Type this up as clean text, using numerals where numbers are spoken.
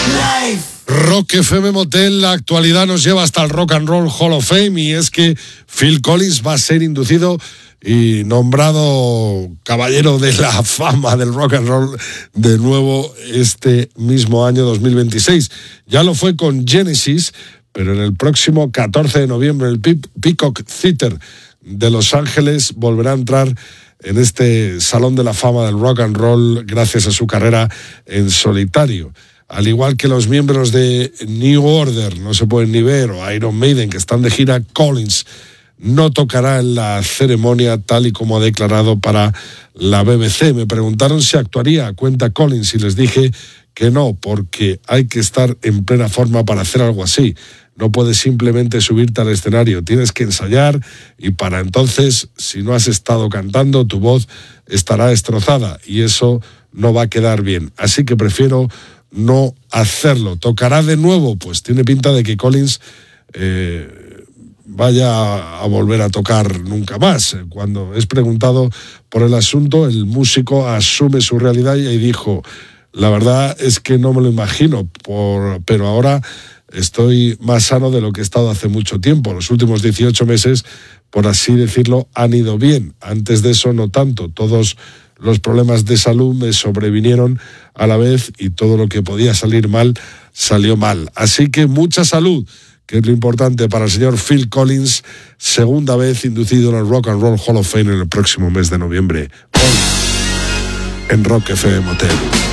Rock FM Motel, la actualidad nos lleva hasta el Rock and Roll Hall of Fame, y es que Phil Collins va a ser inducido y nombrado caballero de la fama del rock and roll de nuevo este mismo año 2026. Ya lo fue con Genesis, pero en el próximo 14 de noviembre el Peacock Theater de Los Ángeles volverá a entrar en este Salón de la Fama del Rock and Roll gracias a su carrera en solitario. Al igual que los miembros de New Order, no se pueden ni ver, o Iron Maiden, que están de gira, Collins no tocará en la ceremonia, tal y como ha declarado para la BBC. Me preguntaron si actuaría, cuenta Collins, y les dije que no, porque hay que estar en plena forma para hacer algo así. No puedes simplemente subirte al escenario, tienes que ensayar, y para entonces, si no has estado cantando, tu voz estará destrozada y eso no va a quedar bien. Así que prefiero no hacerlo. ¿Tocará de nuevo? Pues tiene pinta de que Collins vaya a volver a tocar nunca más. Cuando es preguntado por el asunto, el músico asume su realidad y dijo: la verdad es que no me lo imagino, pero ahora estoy más sano de lo que he estado hace mucho tiempo. Los últimos 18 meses, por así decirlo, han ido bien. Antes de eso no tanto. Todos los problemas de salud me sobrevinieron a la vez y todo lo que podía salir mal, salió mal. Así que mucha salud, que es lo importante para el señor Phil Collins, segunda vez inducido en el Rock and Roll Hall of Fame en el próximo mes de noviembre. Hoy, en Rock FM Motel.